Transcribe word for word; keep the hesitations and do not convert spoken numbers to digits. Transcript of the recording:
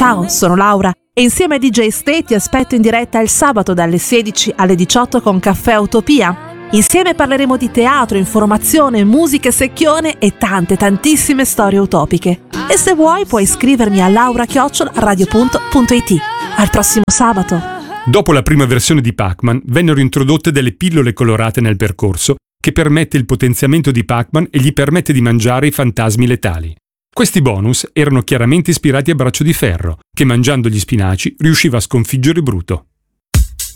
Ciao, sono Laura e insieme a D J Stay ti aspetto in diretta il sabato dalle sedici alle diciotto con Caffè Utopia. Insieme parleremo di teatro, informazione, musica secchione e tante tantissime storie utopiche. E se vuoi puoi iscrivermi a laura chiocciola radio punto it. Al prossimo sabato! Dopo la prima versione di Pac-Man vennero introdotte delle pillole colorate nel percorso che permette il potenziamento di Pac-Man e gli permette di mangiare i fantasmi letali. Questi bonus erano chiaramente ispirati a Braccio di Ferro, che mangiando gli spinaci riusciva a sconfiggere Bruto.